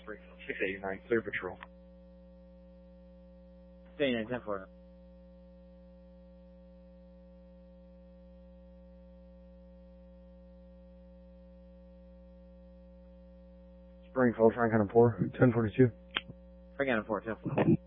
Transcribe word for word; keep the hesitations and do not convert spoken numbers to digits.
Springfield, six eighty-nine, clear patrol. six eighty-nine, ten four. Springfield, Frank on four, ten forty-two. Frank on four, ten four.